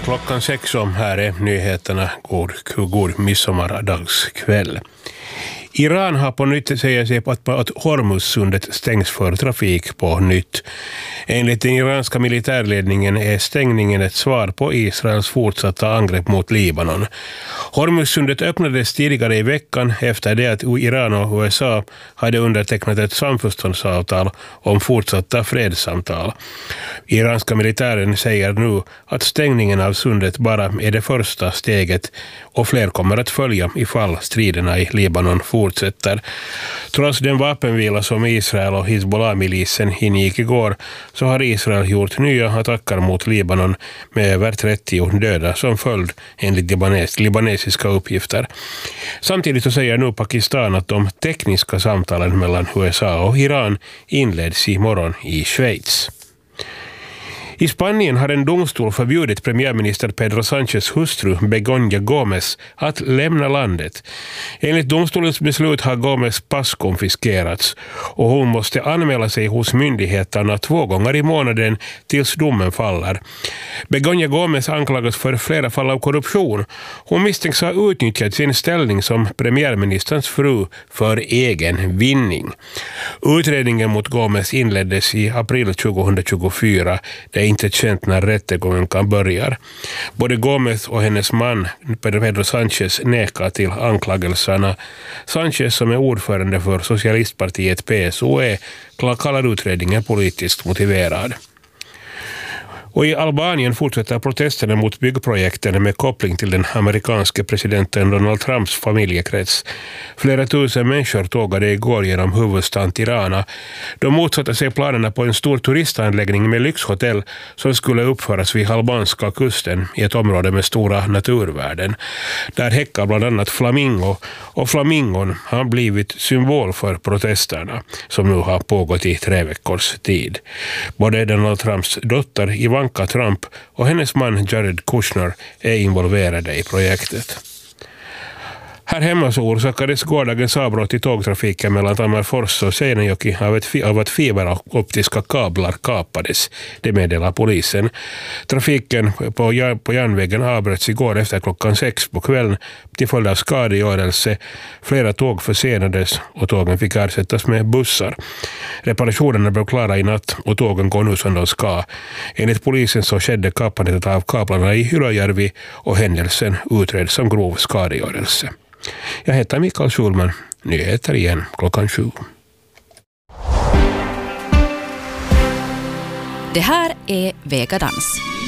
klockan 6 om här är nyheterna. God midsommardagskväll. Iran har på nytt säger sig på att Hormuzsundet stängs för trafik på nytt. Enligt den iranska militärledningen är stängningen ett svar på Israels fortsatta angrepp mot Libanon. Hormuzsundet öppnades tidigare i veckan efter det att Iran och USA hade undertecknat ett samförståndsavtal om fortsatta fredssamtal. Iranska militären säger nu att stängningen av sundet bara är det första steget och fler kommer att följa ifall striderna i Libanon fortsätter. Trots den vapenvila som Israel och Hizbollah-milisen ingick igår så har Israel gjort nya attacker mot Libanon med över 30 döda som följd enligt libanesiska uppgifter. Samtidigt så säger nu Pakistan att de tekniska samtalen mellan USA och Iran inleds imorgon i Schweiz. I Spanien har en domstol förbjudit premiärminister Pedro Sánchez hustru Begoña Gómez att lämna landet. Enligt domstolens beslut har Gómez pass konfiskerats och hon måste anmäla sig hos myndigheterna 2 gånger i månaden tills domen faller. Begoña Gómez anklagas för flera fall av korruption. Hon misstänks ha utnyttjat sin ställning som premiärministerns fru för egen vinning. Utredningen mot Gómez inleddes i april 2024. Det är inte känt när rättegången kan börja. Både Gómez och hennes man Pedro Sánchez nekar till anklagelserna. Sánchez, som är ordförande för socialistpartiet PSOE, kallar utredningen politiskt motiverad. Och i Albanien fortsätter protesterna mot byggprojekten med koppling till den amerikanske presidenten Donald Trumps familjekrets. Flera tusen människor tågade igår genom huvudstaden Tirana. De motsatte sig planerna på en stor turistanläggning med lyxhotell som skulle uppföras vid albanska kusten i ett område med stora naturvärden. Där häckar bland annat flamingo, och flamingon har blivit symbol för protesterna som nu har pågått i 3 veckors tid. Både Donald Trumps dotter Ivanka Trump och hennes man Jared Kushner är involverade i projektet. Här hemma så orsakades gårdagens avbrott i tågtrafiken mellan Tammerfors och Seinäjoki av att fiberoptiska kablar kapades, det meddelar polisen. Trafiken på järnvägen avbröts igår efter klockan 6 på kvällen till följd av skadegörelse. Flera tåg försenades och tågen fick ersättas med bussar. Reparationerna blev klara i natt och tågen går nu som de ska. Enligt polisen så skedde kapandet av kablarna i Ylöjärvi och händelsen utreds som grov skadegörelse. Jag heter Mikael Schulman. Nyheter igen klockan 7. Det här är Vegadans.